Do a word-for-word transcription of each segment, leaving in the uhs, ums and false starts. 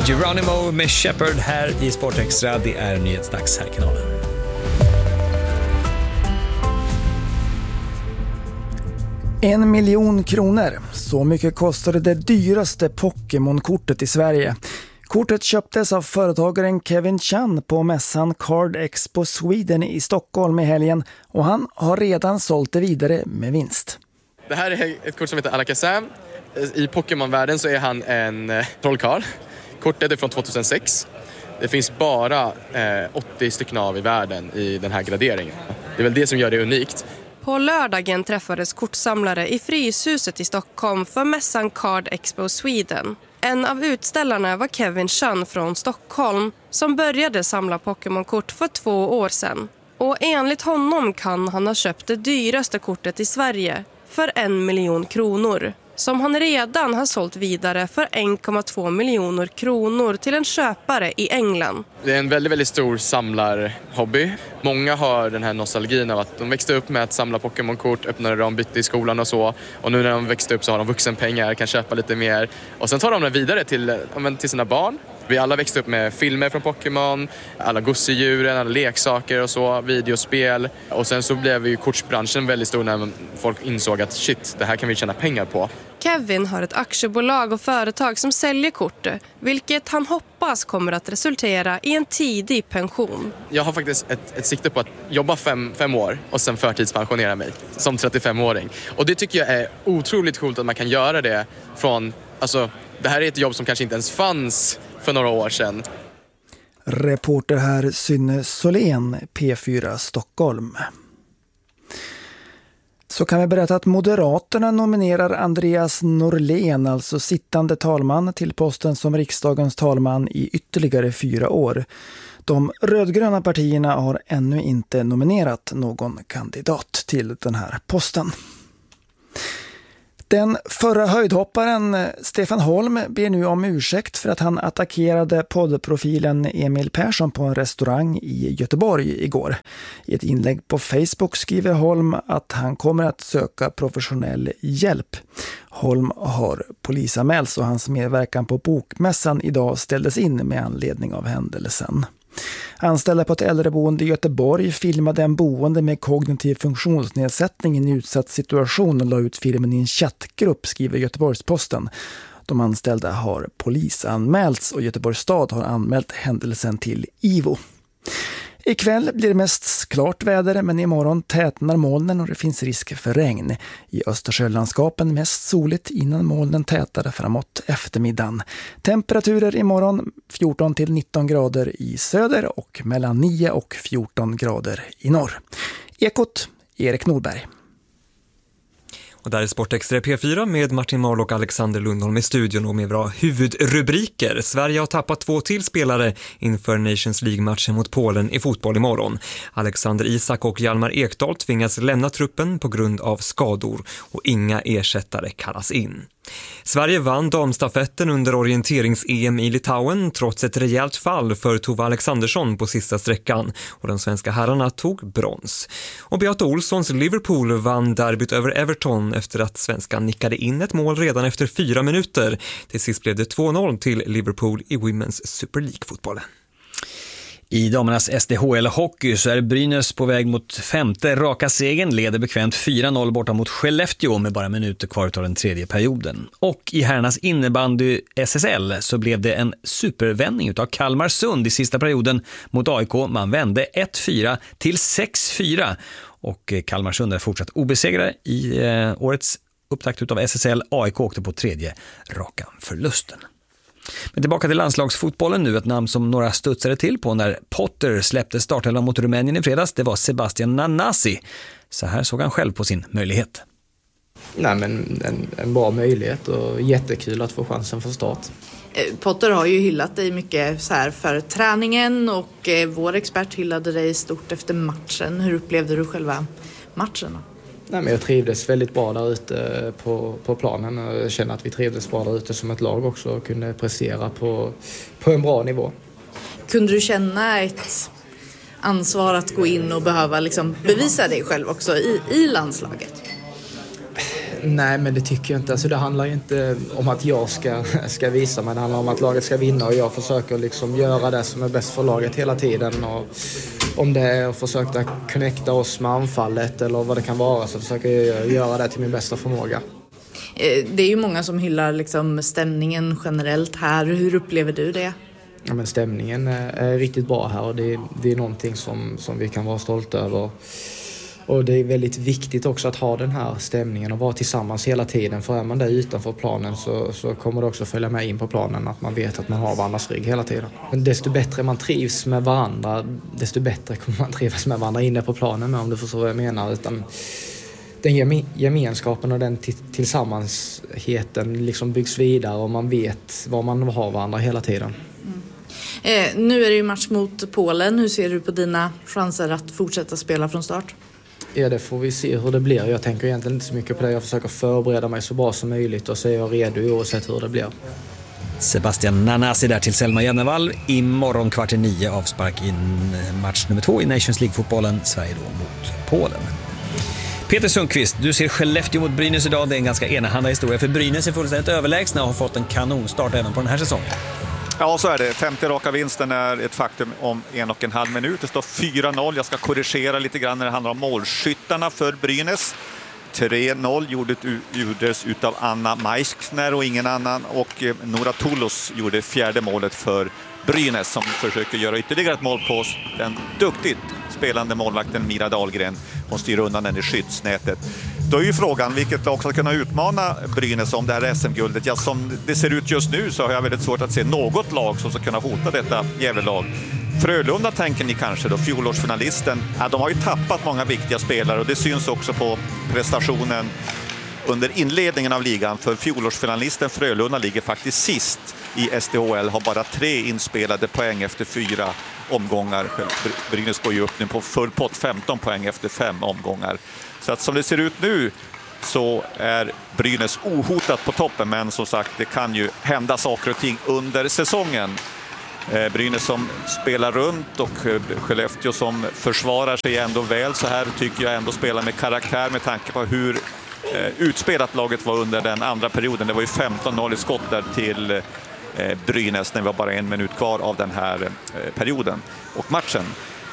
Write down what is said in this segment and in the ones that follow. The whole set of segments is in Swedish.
Geronimo med Shepard här i Sportextra. Det är nyhetsdags här i kanalen. En miljon kronor. Så mycket kostade det dyraste Pokémon-kortet i Sverige. Kortet köptes av företagaren Kevin Chan på mässan Card Expo Sweden i Stockholm i helgen och han har redan sålt det vidare med vinst. Det här är ett kort som heter Alakazam. I Pokémon-världen så är han en eh, trollkarl. Kortet är från tjugohundrasex. Det finns bara eh, åttio stycken av i världen i den här graderingen. Det är väl det som gör det unikt. På lördagen träffades kortsamlare i Fryshuset i Stockholm för mässan Card Expo Sweden. En av utställarna var Kevin Chan från Stockholm som började samla Pokémon-kort för två år sedan. Och enligt honom kan han ha köpt det dyraste kortet i Sverige för en miljon kronor. Som han redan har sålt vidare för en komma två miljoner kronor till en köpare i England. Det är en väldigt, väldigt stor samlarhobby. Många har den här nostalgin av att de växte upp med att samla Pokémon-kort, öppnade dem, bytte i skolan och så. Och nu när de växte upp så har de vuxenpengar, kan köpa lite mer. Och sen tar de det vidare till, till sina barn. Vi alla växte upp med filmer från Pokémon, alla gosedjuren, alla leksaker och så, videospel. Och sen så blev ju kortsbranschen väldigt stor när folk insåg att shit, det här kan vi tjäna pengar på. Kevin har ett aktiebolag och företag som säljer kort, vilket han hoppas kommer att resultera i en tidig pension. Jag har faktiskt ett, ett sikte på att jobba fem, fem år och sen förtidspensionera mig som trettiofemåring. Och det tycker jag är otroligt coolt att man kan göra det från, alltså det här är ett jobb som kanske inte ens fanns för några år sedan. Reporter här Synne Solén, P fyra Stockholm. Så kan vi berätta att Moderaterna nominerar Andreas Norlén, alltså sittande talman, till posten som riksdagens talman i ytterligare fyra år. De rödgröna partierna har ännu inte nominerat någon kandidat till den här posten. Den förra höjdhopparen Stefan Holm ber nu om ursäkt för att han attackerade poddprofilen Emil Persson på en restaurang i Göteborg igår. I ett inlägg på Facebook skriver Holm att han kommer att söka professionell hjälp. Holm har polisanmälts och hans medverkan på bokmässan idag ställdes in med anledning av händelsen. Anställda på ett äldreboende i Göteborg filmade en boende med kognitiv funktionsnedsättning i en utsatt situation och la ut filmen i en chattgrupp, skriver Göteborgs-Posten. De anställda har polisanmälts och Göteborgs stad har anmält händelsen till I V O. Ikväll blir det mest klart väder, men imorgon tätnar molnen och det finns risk för regn. I Östersjölandskapen mest soligt innan molnen tätar framåt eftermiddagen. Temperaturer imorgon fjorton till nitton grader i söder och mellan nio och fjorton grader i norr. Ekot, Erik Nordberg. Och där är Sportextra P fyra med Martin Marl och Alexander Lundholm i studion och med bra huvudrubriker. Sverige har tappat två till spelare inför Nations League-matchen mot Polen i fotboll imorgon. Alexander Isak och Hjalmar Ekdal tvingas lämna truppen på grund av skador och inga ersättare kallas in. Sverige vann damstafetten under orienterings-E M i Litauen trots ett rejält fall för Tova Alexandersson på sista sträckan och de svenska herrarna tog brons. Och Beata Olssons Liverpool vann derbyt över Everton efter att svenskan nickade in ett mål redan efter fyra minuter. Till sist blev det två noll till Liverpool i Women's Super League-fotbollen. I damernas S D H L-hockey så är Brynäs på väg mot femte raka segern, leder bekvämt fyra noll borta mot Skellefteå med bara minuter kvar av den tredje perioden. Och i herrarnas innebandy S S L så blev det en supervändning utav Kalmarsund i sista perioden mot A I K. Man vände ett fyra till sex fyra och Kalmarsund är fortsatt obesegrade i eh, årets upptakt utav S S L. A I K åkte på tredje raka förlusten. Men tillbaka till landslagsfotbollen nu, ett namn som några studsade till på när Potter släppte startelvan mot Rumänien i fredags, det var Sebastian Nanasi. Så här såg han själv på sin möjlighet. Nej, men en, en bra möjlighet och jättekul att få chansen från start. Potter har ju hyllat dig mycket så här för träningen och eh, vår expert hyllade dig stort efter matchen. Hur upplevde du själva matchen? Nej, men jag trivdes väldigt bra där ute på, på planen. Jag känner att vi trivdes bra där ute som ett lag också och kunde prestera på, på en bra nivå. Kunde du känna ett ansvar att gå in och behöva liksom bevisa dig själv också i, i landslaget? Nej, men det tycker jag inte. Alltså, det handlar ju inte om att jag ska, ska visa, men det handlar om att laget ska vinna och jag försöker liksom göra det som är bäst för laget hela tiden. Och om det är att försöka connecta oss med anfallet eller vad det kan vara, så försöker jag göra det till min bästa förmåga. Det är ju många som hyllar liksom stämningen generellt här. Hur upplever du det? Ja, men stämningen är riktigt bra här och det, det är någonting som, som vi kan vara stolta över. Och det är väldigt viktigt också att ha den här stämningen och vara tillsammans hela tiden. För är man där utanför planen så, så kommer det också följa med in på planen, att man vet att man har varandras rygg hela tiden. Men desto bättre man trivs med varandra, desto bättre kommer man trivas med varandra inne på planen med, om du förstår vad jag menar. Utan den gemenskapen och den t- tillsammansheten liksom byggs vidare och man vet var man har varandra hela tiden. Mm. Eh, nu är det ju match mot Polen. Hur ser du på dina chanser att fortsätta spela från start? Ja, det får vi se hur det blir. Jag tänker egentligen inte så mycket på det. Jag försöker förbereda mig så bra som möjligt och så är jag redo oavsett hur det blir. Sebastian Nanasi där till Selma Jennevall. Imorgon kvart i nio avspark in match nummer två i Nations League-fotbollen. Sverige då mot Polen. Peter Sundqvist, du ser Skellefteå mot Brynäs idag. Det är en ganska enahanda historia, för Brynäs är fullständigt överlägsna och har fått en kanonstart även på den här säsongen. Ja, så är det. femtio raka vinsten är ett faktum om en och en halv minut. Det står fyra noll. Jag ska korrigera lite grann när det handlar om målskyttarna för Brynäs. tre noll gjordes utav Anna Maiskner och ingen annan. Och Nora Toulos gjorde fjärde målet för Brynäs, som försöker göra ytterligare ett mål på den duktigt spelande målvakten Mira Dahlgren. Hon styr undan den i skyddsnätet. Då är ju frågan vilket lag ska kunna utmana Brynäs om det här S M-guldet. Ja, som det ser ut just nu så har jag väldigt svårt att se något lag som ska kunna hota detta Gävlelag. Frölunda tänker ni kanske då, fjolårsfinalisten. Ja, de har ju tappat många viktiga spelare och det syns också på prestationen under inledningen av ligan. För fjolårsfinalisten Frölunda ligger faktiskt sist i S D H L, har bara tre inspelade poäng efter fyra omgångar. Brynäs går ju upp nu på full pott, femton poäng efter fem omgångar. Så att som det ser ut nu så är Brynäs ohotat på toppen, men som sagt, det kan ju hända saker och ting under säsongen. Brynäs som spelar runt och Skellefteå som försvarar sig ändå väl så här, tycker jag ändå spelar med karaktär med tanke på hur utspelat laget var under den andra perioden. Det var ju femton noll i skott där till Brynäs när vi var bara en minut kvar av den här perioden och matchen.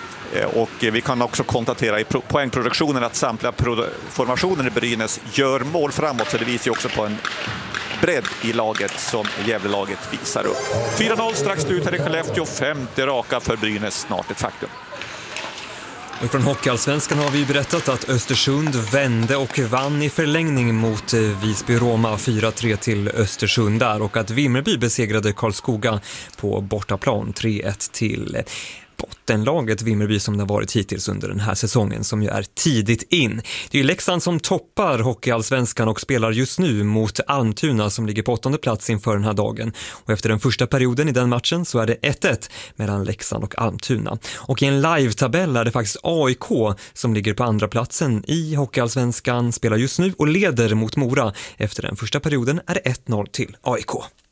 Och vi kan också konstatera i poängproduktionen att samtliga formationer i Brynäs gör mål framåt, så det visar ju också på en bredd i laget som Gävlelaget visar upp. fyra noll strax ut här i Skellefteå, femtio raka för Brynäs, snart ett faktum. Och från Hockeyallsvenskan har vi berättat att Östersund vände och vann i förlängning mot Visby-Roma, fyra tre till Östersund där, och att Vimmerby besegrade Karlskoga på bortaplan tre ett till bottenlaget Vimmerby som det har varit hittills under den här säsongen, som ju är tidigt in. Det är ju Leksand som toppar Hockeyallsvenskan och spelar just nu mot Almtuna som ligger på åttonde plats inför den här dagen. Och efter den första perioden i den matchen så är det ett ett mellan Leksand och Almtuna. Och i en live-tabell är det faktiskt A I K som ligger på andra platsen i Hockeyallsvenskan, spelar just nu och leder mot Mora. Efter den första perioden är det ett noll till A I K.